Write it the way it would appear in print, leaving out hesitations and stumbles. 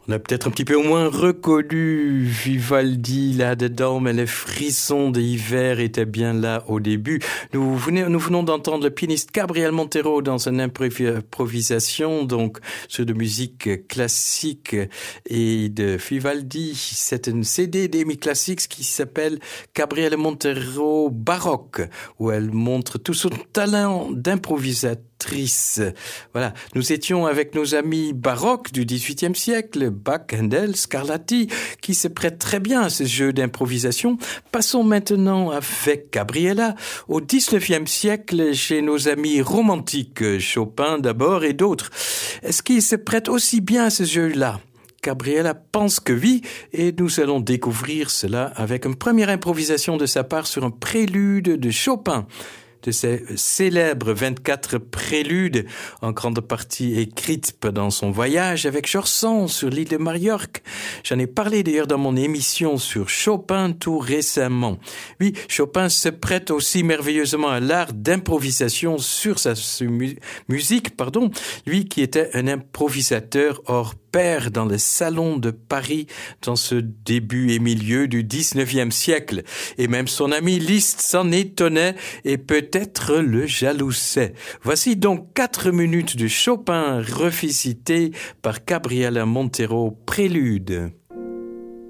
On a peut-être un petit peu au moins reconnu Vivaldi là-dedans, mais les frissons de l'hiver étaient bien là au début. Nous venons d'entendre le pianiste Gabriel Montero dans une improvisation, donc sur de musique classique et de Vivaldi. C'est une CD d'Amy Classics qui s'appelle Gabriel Montero Baroque, où elle montre tout son talent d'improvisatrice. Voilà, nous étions avec nos amis baroques du XVIIIe siècle, Bach, Handel, Scarlatti, qui se prêtent très bien à ce jeu d'improvisation. Passons maintenant avec Gabriela au XIXe siècle chez nos amis romantiques, Chopin d'abord et d'autres. Est-ce qu'ils se prêtent aussi bien à ce jeu-là? Gabriela pense que oui, et nous allons découvrir cela avec une première improvisation de sa part sur un prélude de Chopin, de ces célèbres 24 préludes, en grande partie écrites pendant son voyage avec George Sand sur l'île de Majorque. J'en ai parlé d'ailleurs dans mon émission sur Chopin tout récemment. Oui, Chopin se prête aussi merveilleusement à l'art d'improvisation sur sa musique, lui qui était un improvisateur hors pair dans les salons de Paris dans ce début et milieu du 19e siècle. Et même son ami Liszt s'en étonnait et peut-être le jalousait. Voici donc 4 minutes de Chopin revisité par Gabriela Montero, prélude.